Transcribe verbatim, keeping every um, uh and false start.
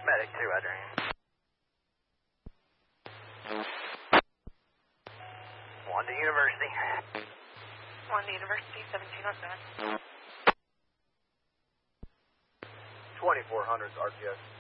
Medic two, Roger. One to University. One to University, seventeen oh seven. twenty-four hundred R P S.